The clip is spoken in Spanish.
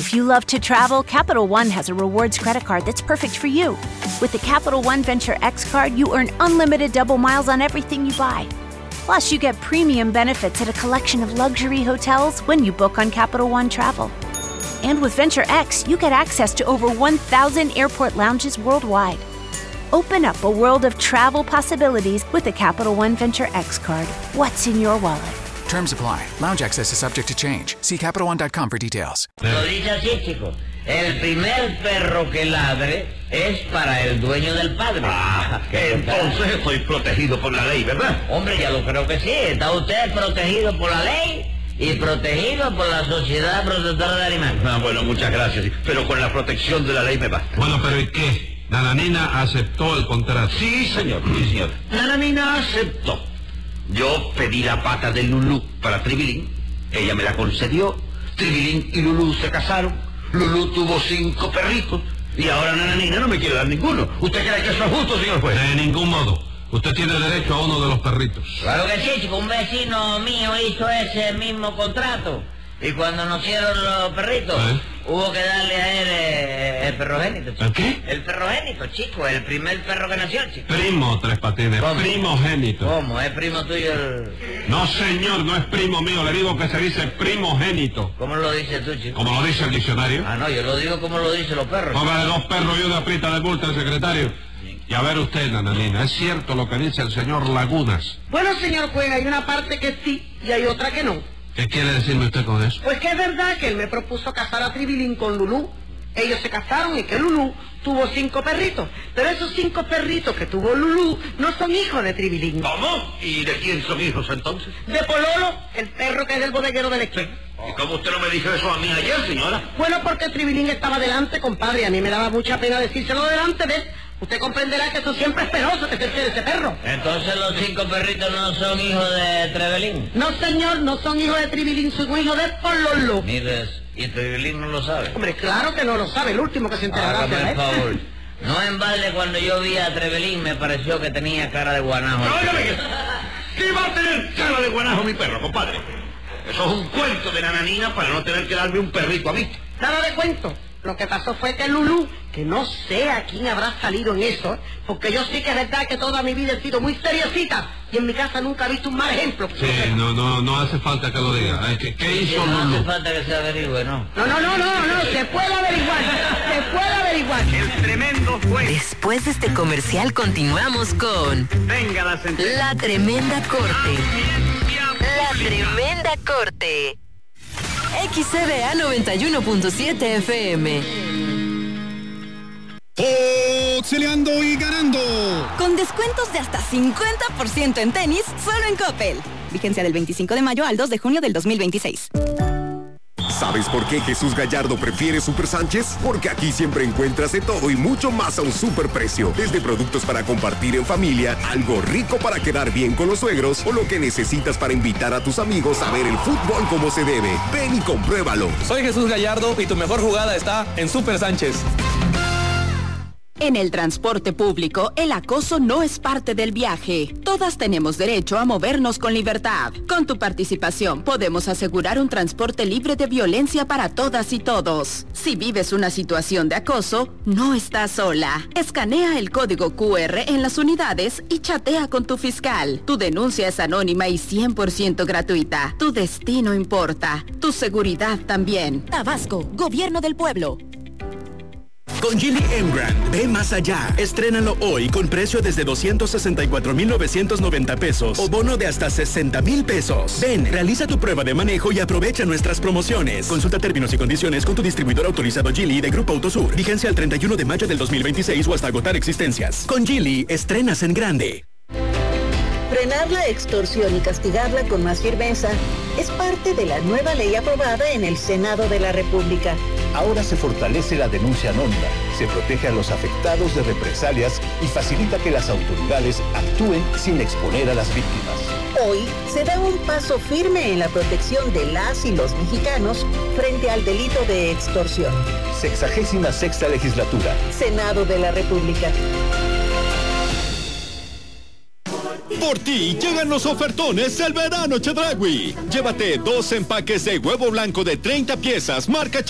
If you love to travel, Capital One has a rewards credit card that's perfect for you. With the Capital One Venture X card, you earn unlimited double miles on everything you buy. Plus, you get premium benefits at a collection of luxury hotels when you book on Capital One Travel. And with Venture X, you get access to over 1,000 airport lounges worldwide. Open up a world of travel possibilities with the Capital One Venture X card. What's in your wallet? Terms apply. Lounge access is subject to change. See CapitalOne.com for details. Lo dice así, chicos. El primer perro que ladre es para el dueño del padre. Entonces estoy protegido por la ley, ¿verdad? Hombre, ya lo creo que sí. Está usted protegido por la ley y protegido por la Sociedad Protectora de Animales. Bueno, muchas gracias. Pero con la protección de la ley me basta. Bueno, pero ¿y qué? Nananina aceptó el contrato. Sí, señor. Nananina aceptó. Yo pedí la pata de Lulú para Tribilín. Ella me la concedió. Tribilín y Lulú se casaron. Lulú tuvo 5 perritos. Y ahora Nananina no me quiere dar ninguno. ¿Usted cree que eso es justo, señor juez? De ningún modo. Usted tiene derecho a uno de los perritos. Claro que sí, chico. Un vecino mío hizo ese mismo contrato. Y cuando nacieron los perritos, hubo que darle a él el perrogénito, chico. ¿El qué? El perrogénito, chico. El primer perro que nació, chico. Primo, Tres Patines. ¿Cómo? Primogénito. ¿Cómo? ¿Es primo tuyo el...? No, señor, no es primo mío. Le digo que se dice primogénito. ¿Cómo lo dices tú, chico? Como lo dice el diccionario. Ah, no, yo lo digo como lo dicen los perros. Póngale 2 perros y una prita de multa al secretario. Y a ver usted, Nananina, ¿es cierto lo que dice el señor Lagunas? Bueno, señor juez, hay una parte que sí y hay otra que no. ¿Qué quiere decirme usted con eso? Pues que es verdad que él me propuso casar a Tribilín con Lulú. Ellos se casaron y que Lulú tuvo 5 perritos. Pero esos 5 perritos que tuvo Lulú no son hijos de Tribilín. ¿Cómo? ¿Y de quién son hijos entonces? De Pololo, el perro que es del bodeguero del esquí. ¿Y cómo usted no me dijo eso a mí ayer, señora? Bueno, porque Tribilín estaba delante, compadre, y a mí me daba mucha pena decírselo delante de él. Usted comprenderá que eso siempre es penoso que se quede ese perro. Entonces los 5 perritos no son hijos de Trevelín. No, señor, no son hijos de Tribilín, son hijos de Pololo. Mire, y Trevelín no lo sabe. Hombre, claro que no lo sabe, el último que se enterará. Hágame el favor. No en balde cuando yo vi a Trevelín me pareció que tenía cara de guanajo. Óigame, ¿qué va a tener cara de guanajo mi perro, compadre? Eso es un cuento de Nananina para no tener que darme un perrito a mí. Nada de cuento. Lo que pasó fue que Lulú, que no sé a quién habrá salido en eso, porque yo sí que es verdad que toda mi vida he sido muy seriosita y en mi casa nunca he visto un mal ejemplo. Sí, no hace falta que lo diga. ¿Qué hizo no Lulú? hace falta que se averigüe, ¿no? No, se puede averiguar. El tremendo juez. Después de este comercial continuamos con... Venga la sentencia. La Tremenda Corte. La Tremenda Corte. XCBA 91.7 FM. Toxeleando y ganando. Con descuentos de hasta 50% en tenis, solo en Coppel. Vigencia del 25 de mayo al 2 de junio del 2026. ¿Sabes por qué Jesús Gallardo prefiere Super Sánchez? Porque aquí siempre encuentras de todo y mucho más a un superprecio. Desde productos para compartir en familia, algo rico para quedar bien con los suegros o lo que necesitas para invitar a tus amigos a ver el fútbol como se debe. Ven y compruébalo. Soy Jesús Gallardo y tu mejor jugada está en Super Sánchez. En el transporte público, el acoso no es parte del viaje. Todas tenemos derecho a movernos con libertad. Con tu participación, podemos asegurar un transporte libre de violencia para todas y todos. Si vives una situación de acoso, no estás sola. Escanea el código QR en las unidades y chatea con tu fiscal. Tu denuncia es anónima y 100% gratuita. Tu destino importa. Tu seguridad también. Tabasco, Gobierno del Pueblo. Con Geely Emgrand, ve más allá. Estrénalo hoy con precio desde 264,990 pesos o bono de hasta 60,000 pesos. Ven, realiza tu prueba de manejo y aprovecha nuestras promociones. Consulta términos y condiciones con tu distribuidor autorizado Geely de Grupo Autosur. Vigencia al 31 de mayo del 2026 o hasta agotar existencias. Con Geely, estrenas en grande. Frenar la extorsión y castigarla con más firmeza es parte de la nueva ley aprobada en el Senado de la República. Ahora se fortalece la denuncia anónima, se protege a los afectados de represalias y facilita que las autoridades actúen sin exponer a las víctimas. Hoy se da un paso firme en la protección de las y los mexicanos frente al delito de extorsión. 66ª legislatura. Senado de la República. Por ti llegan los ofertones del verano Chedraui. Llévate 2 empaques de huevo blanco de 30 piezas marca